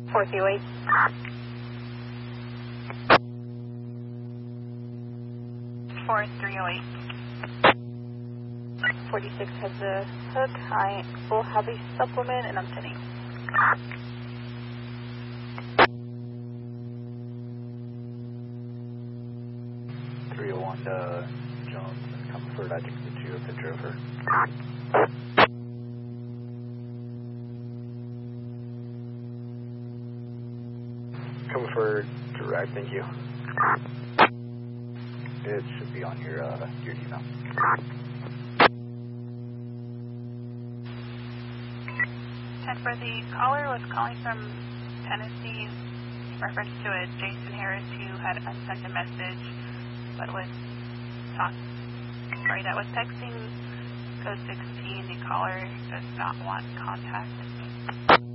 438. 4308. 46 has a hook. I will have a supplement and I'm sending. Jones and Comfort, I can get you a picture of her. Comfort, direct, thank you. It should be on your email. And for the caller was calling from Tennessee in reference to a Jason Harris who had unsent a message but was that was texting code 16. The caller does not want contact.